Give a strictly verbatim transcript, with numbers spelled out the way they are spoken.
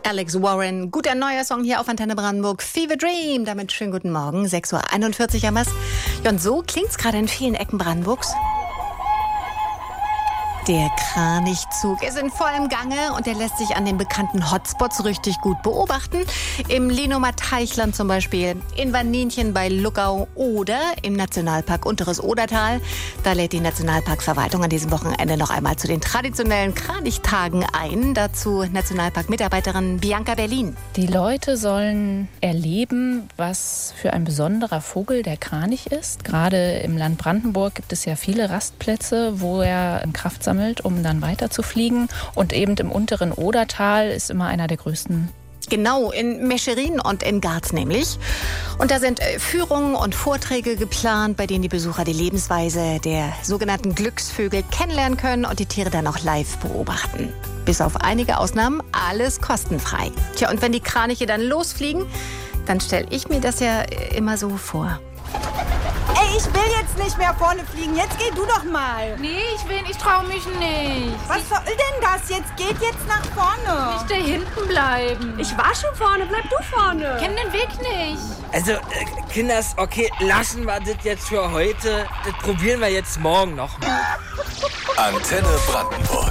Alex Warren. Guter neuer Song hier auf Antenne Brandenburg. Fever Dream. Damit schönen guten Morgen. sechs Uhr einundvierzig am was. Ja, und so klingt's gerade in vielen Ecken Brandenburgs. Der Kranichzug ist in vollem Gange und der lässt sich an den bekannten Hotspots richtig gut beobachten. Im Lenumer Teichland zum Beispiel, in Vaninchen bei Luckau oder im Nationalpark Unteres Odertal. Da lädt die Nationalparkverwaltung an diesem Wochenende noch einmal zu den traditionellen Kranichtagen ein. Dazu Nationalpark-Mitarbeiterin Bianca Berlin. Die Leute sollen erleben, was für ein besonderer Vogel der Kranich ist. Gerade im Land Brandenburg gibt es ja viele Rastplätze, wo er Kraft sammelt, um dann weiter zu fliegen. Und eben im unteren Odertal ist immer einer der größten. Genau, in Mescherin und in Garz nämlich. Und da sind Führungen und Vorträge geplant, bei denen die Besucher die Lebensweise der sogenannten Glücksvögel kennenlernen können und die Tiere dann auch live beobachten. Bis auf einige Ausnahmen alles kostenfrei. Tja, und wenn die Kraniche dann losfliegen, dann stelle ich mir das ja immer so vor. Ey, ich will jetzt nicht mehr vorne fliegen. Jetzt geh du doch mal. Nee, ich will, ich trau mich nicht. Was soll denn das? Jetzt geht jetzt nach vorne. Ich will hinten bleiben. Ich war schon vorne. Bleib du vorne. Ich kenn den Weg nicht. Also, äh, Kinders, okay, lassen wir das jetzt für heute. Das probieren wir jetzt morgen nochmal. Antenne Brandenburg.